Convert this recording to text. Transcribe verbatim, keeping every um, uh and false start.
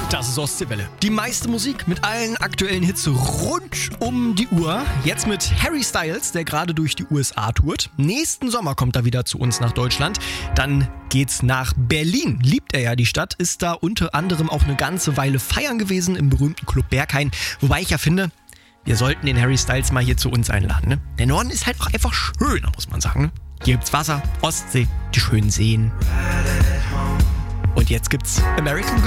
Das ist Ostseewelle. Die meiste Musik mit allen aktuellen Hits rund um die Uhr. Jetzt mit Harry Styles, der gerade durch die U S A tourt. Nächsten Sommer kommt er wieder zu uns nach Deutschland. Dann geht's nach Berlin. Liebt er ja die Stadt, ist da unter anderem auch eine ganze Weile feiern gewesen im berühmten Club Berghain. Wobei ich ja finde, wir sollten den Harry Styles mal hier zu uns einladen. Ne? Der Norden ist halt auch einfach schöner, muss man sagen. Ne? Hier gibt's Wasser, Ostsee, die schönen Seen. Und jetzt gibt's American Girl.